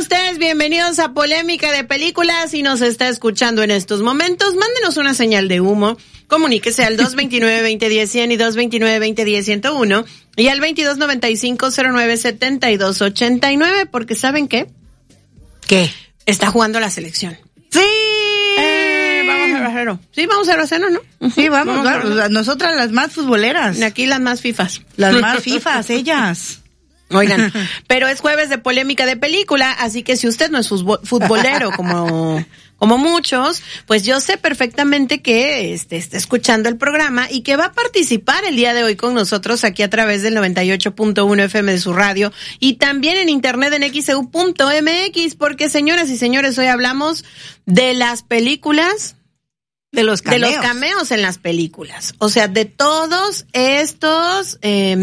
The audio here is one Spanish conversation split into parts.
ustedes bienvenidos a Polémica de Películas. Si nos está escuchando en estos momentos, mándenos una señal de humo. Comuníquese al 229-2010-100 y 229-2010-101 y al 2295-097289, porque ¿saben qué? ¿Qué? Está jugando la selección. ¡Sí! Vamos al brasero. Sí, vamos al brasero, ¿no? Sí, vamos. Nosotras las más futboleras. Aquí las más fifas. Las más fifas, ellas. Oigan, pero es jueves de Polémica de Película, así que si usted no es futbolero como muchos, pues yo sé perfectamente que está escuchando el programa y que va a participar el día de hoy con nosotros aquí a través del 98.1 FM de su radio y también en internet en xeu.mx, porque señoras y señores, hoy hablamos de las películas, de los cameos en las películas, o sea, de todos estos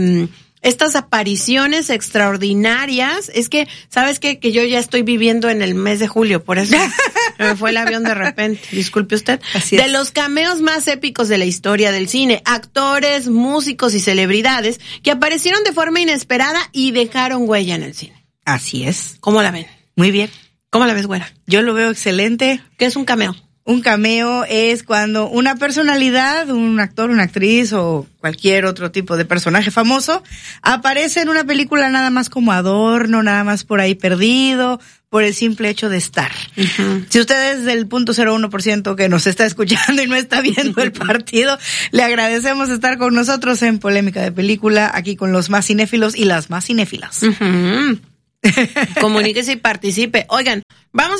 estas apariciones extraordinarias. Es que, ¿sabes qué? Que yo ya estoy viviendo en el mes de julio, por eso me fue el avión de repente. Disculpe usted. Así es. De los cameos más épicos de la historia del cine, actores, músicos y celebridades que aparecieron de forma inesperada y dejaron huella en el cine. Así es. ¿Cómo la ven? Muy bien. ¿Cómo la ves, güera? Yo lo veo excelente. ¿Qué es un cameo? Un cameo es cuando una personalidad, un actor, una actriz o cualquier otro tipo de personaje famoso aparece en una película nada más como adorno, nada más por ahí perdido, por el simple hecho de estar. Uh-huh. Si usted es del 0.01% que nos está escuchando y no está viendo el partido, le agradecemos estar con nosotros en Polémica de Película, aquí con los más cinéfilos y las más cinéfilas. Uh-huh. Comuníquese y participe. Oigan, vamos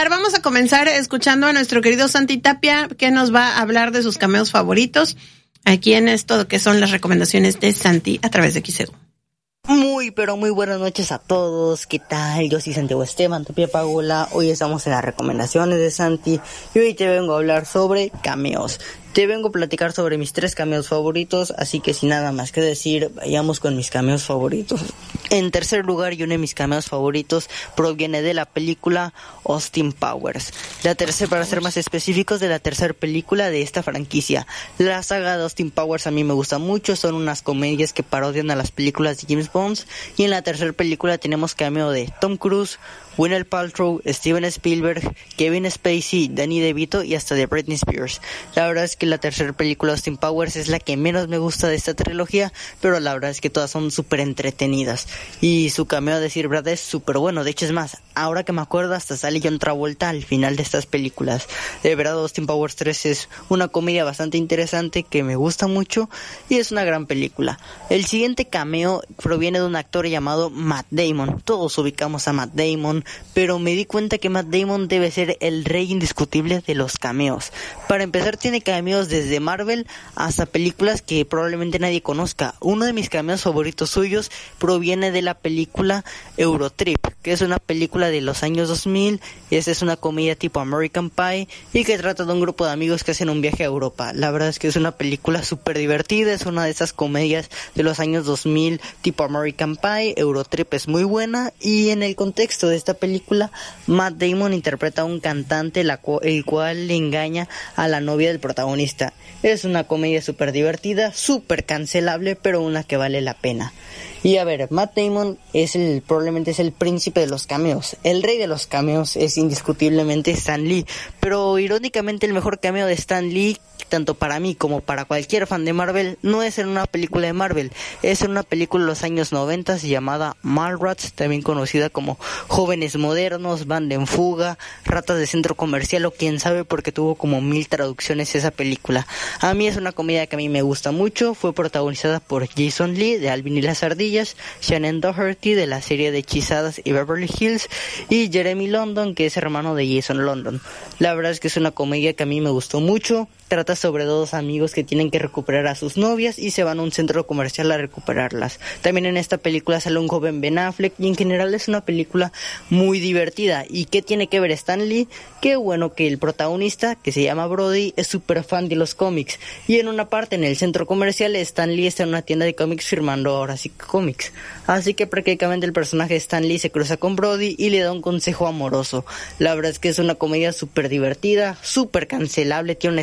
a comenzar escuchando a nuestro querido Santi Tapia, que nos va a hablar de sus cameos favoritos aquí en esto que son las recomendaciones de Santi a través de XEU. Muy, pero muy buenas noches a todos. ¿Qué tal? Yo soy Santiago Esteban Tapia Pagola. Hoy estamos en las recomendaciones de Santi y hoy te vengo a hablar sobre cameos. Te vengo a platicar sobre mis 3 cameos favoritos, así que sin nada más que decir, vayamos con mis cameos favoritos. En tercer lugar, y uno de mis cameos favoritos proviene de la película Austin Powers. La tercera, para ser más específicos, de la tercera película de esta franquicia. La saga de Austin Powers a mí me gusta mucho, son unas comedias que parodian a las películas de James Bond. Y en la tercera película tenemos cameo de Tom Cruise, Gwyneth Paltrow, Steven Spielberg, Kevin Spacey, Danny DeVito y hasta de Britney Spears. La verdad es que la tercera película Austin Powers es la que menos me gusta de esta trilogía, pero la verdad es que todas son súper entretenidas. Y su cameo, a decir verdad, es súper bueno. De hecho, es más, ahora que me acuerdo, hasta sale John Travolta al final de estas películas. De verdad, Austin Powers 3 es una comedia bastante interesante que me gusta mucho y es una gran película. El siguiente cameo proviene de un actor llamado Matt Damon. Todos ubicamos a Matt Damon, pero me di cuenta que Matt Damon debe ser el rey indiscutible de los cameos. Para empezar, tiene cameos desde Marvel hasta películas que probablemente nadie conozca. Uno de mis cameos favoritos suyos proviene de la película Eurotrip, que es una película de los años 2000. Esta es una comedia tipo American Pie y que trata de un grupo de amigos que hacen un viaje a Europa. La verdad es que es una película súper divertida, es una de esas comedias de los años 2000 tipo American Pie. Eurotrip es muy buena y en el contexto de esta película, Matt Damon interpreta a un cantante el cual le engaña a la novia del protagonista. Es una comedia súper divertida, súper cancelable, pero una que vale la pena. Y a ver, Matt Damon probablemente es el príncipe de los cameos. El rey de los cameos es indiscutiblemente Stan Lee. Pero irónicamente el mejor cameo de Stan Lee, tanto para mí como para cualquier fan de Marvel, no es en una película de Marvel. Es en una película de los años 90 llamada Mallrats, también conocida como Jóvenes Modernos, Banda en Fuga, Ratas de Centro Comercial o quién sabe, porque tuvo como 1000 traducciones esa película. A mí es una comedia que a mí me gusta mucho. Fue protagonizada por Jason Lee de Alvin y las Ardillas, Shannon Doherty de la serie de Hechizadas y Beverly Hills y Jeremy London, que es hermano de Jason London. La verdad es que es una comedia que a mí me gustó mucho. Trata sobre 2 amigos que tienen que recuperar a sus novias y se van a un centro comercial a recuperarlas. También en esta película sale un joven Ben Affleck y en general es una película muy divertida. ¿Y qué tiene que ver Stan Lee? Qué bueno que el protagonista, que se llama Brody, es súper fan de los cómics. Y en una parte en el centro comercial, Stan Lee está en una tienda de cómics firmando ahora sí cómics. Así que prácticamente el personaje de Stan Lee se cruza con Brody y le da un consejo amoroso. La verdad es que es una comedia súper divertida, súper cancelable. Tiene una escena con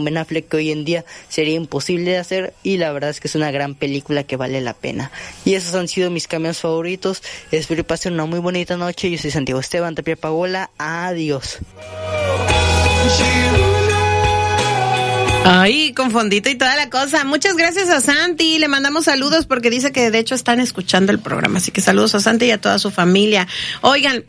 Ben Affleck, que hoy en día sería imposible de hacer, y la verdad es que es una gran película que vale la pena. Y esos han sido mis cameos favoritos. Espero que pasen una muy bonita noche. Yo soy Santiago Esteban Tapia Pagola. Adiós. Ay, con fondito y toda la cosa. Muchas gracias a Santi. Le mandamos saludos porque dice que de hecho están escuchando el programa. Así que saludos a Santi y a toda su familia. Oigan,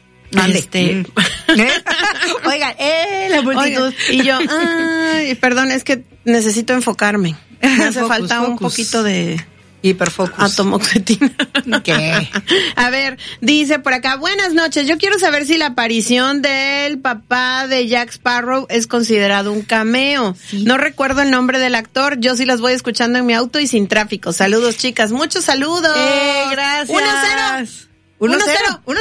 Oigan, la multitud. Oigan, y yo, ay, perdón, es que necesito enfocarme. Me hace falta un poquito de hiperfocus. Atomoxetina. ¿Qué? A ver, dice por acá, buenas noches, yo quiero saber si la aparición del papá de Jack Sparrow es considerado un cameo. Sí. No recuerdo el nombre del actor, yo sí las voy escuchando en mi auto y sin tráfico. Saludos, chicas, muchos saludos. Gracias. 1-0. 1-0.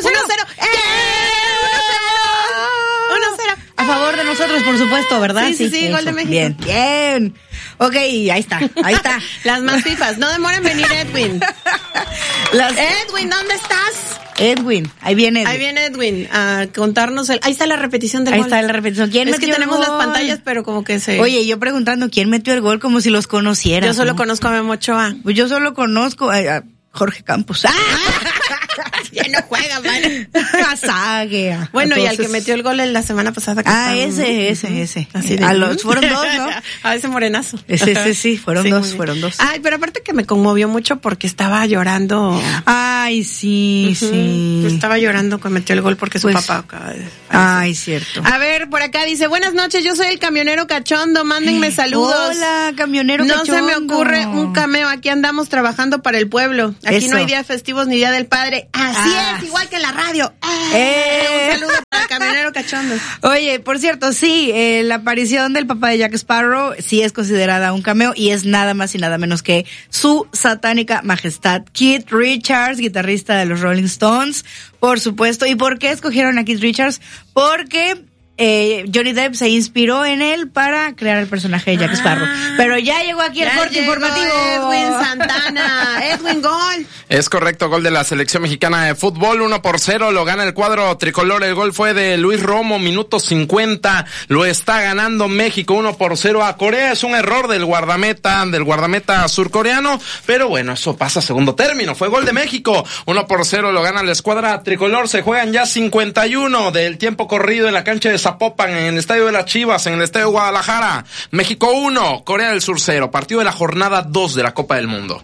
A favor de nosotros, por supuesto, ¿verdad? Sí, gol de México. Bien. Ok, ahí está. Las más fifas. No demoren en venir, Edwin. Edwin, ¿dónde estás? Edwin, ahí viene Edwin a contarnos ahí está la repetición del gol. Ahí está la repetición. ¿Quién metió el gol? Tenemos las pantallas, pero como que Oye, yo preguntando quién metió el gol como si los conociera. Yo solo conozco a Memo Ochoa. Pues yo solo conozco a Jorge Campos. Ya no juega, man. Zague. Bueno, y al que metió el gol en la semana pasada. Ese. Así fueron dos, ¿no? A ese morenazo. Sí, fueron dos. Ay, pero aparte que me conmovió mucho porque estaba llorando. Ay, sí. Estaba llorando cuando metió el gol porque su papá acaba de... Ay, cierto. A ver, por acá dice, buenas noches, yo soy el camionero cachondo, mándenme saludos. Hola, camionero cachondo. No se me ocurre un cameo, aquí andamos trabajando para el pueblo. Aquí no hay días festivos ni día del padre. Así es, igual que en la radio. Un saludo para el camionero cachondo. Oye, por cierto, sí, la aparición del papá de Jack Sparrow sí es considerada un cameo y es nada más y nada menos que su satánica majestad, Keith Richards, guitarrista de los Rolling Stones, por supuesto. ¿Y por qué escogieron a Keith Richards? Porque Johnny Depp se inspiró en él para crear el personaje de Jack Sparrow. Pero ya llegó aquí el corte informativo. Edwin Santana. Edwin, gol. Es correcto, gol de la selección mexicana de fútbol, 1-0, lo gana el cuadro tricolor. El gol fue de Luis Romo, minuto 50, lo está ganando México 1-0 a Corea. Es un error del guardameta surcoreano, pero bueno, eso pasa a segundo término. Fue gol de México, 1-0, lo gana la escuadra tricolor. Se juegan ya 51 del tiempo corrido en la cancha de Zapopan, en el estadio de las Chivas, en el estadio de Guadalajara. México 1, Corea del Sur 0, partido de la jornada 2 de la Copa del Mundo.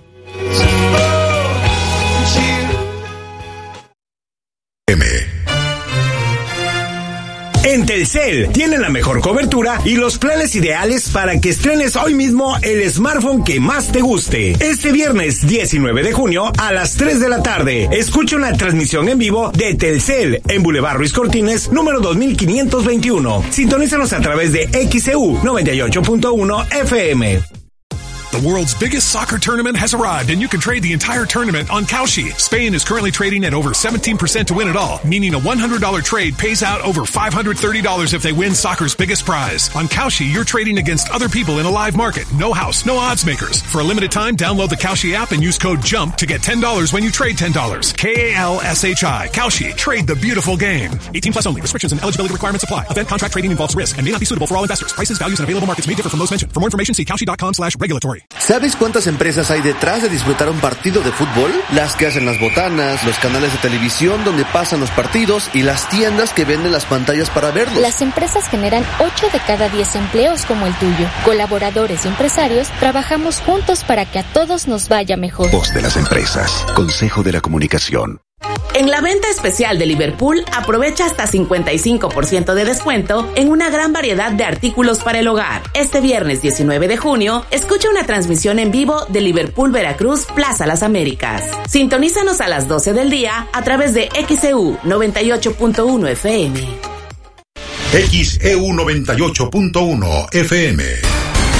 En Telcel tienen la mejor cobertura y los planes ideales para que estrenes hoy mismo el smartphone que más te guste. Este viernes 19 de junio a las 3 de la tarde, escucha una transmisión en vivo de Telcel en Boulevard Ruiz Cortines, número 2521. Sintonízanos a través de XEU 98.1 FM. The world's biggest soccer tournament has arrived, and you can trade the entire tournament on Kalshi. Spain is currently trading at over 17% to win it all, meaning a $100 trade pays out over $530 if they win soccer's biggest prize. On Kalshi, you're trading against other people in a live market. No house, no odds makers. For a limited time, download the Kalshi app and use code JUMP to get $10 when you trade $10. Kalshi. Kalshi. Trade the beautiful game. 18 plus only. Restrictions and eligibility requirements apply. Event contract trading involves risk and may not be suitable for all investors. Prices, values, and available markets may differ from those mentioned. For more information, see kalshi.com/regulatory. ¿Sabes cuántas empresas hay detrás de disfrutar un partido de fútbol? Las que hacen las botanas, los canales de televisión donde pasan los partidos y las tiendas que venden las pantallas para verlos. Las empresas generan 8 de cada 10 empleos como el tuyo. Colaboradores y empresarios trabajamos juntos para que a todos nos vaya mejor. Voz de las empresas. Consejo de la Comunicación. En la venta especial de Liverpool, aprovecha hasta 55% de descuento en una gran variedad de artículos para el hogar. Este viernes 19 de junio, escucha una transmisión en vivo de Liverpool Veracruz Plaza Las Américas. Sintonízanos a las 12 del día a través de XEU 98.1 FM. XEU 98.1 FM.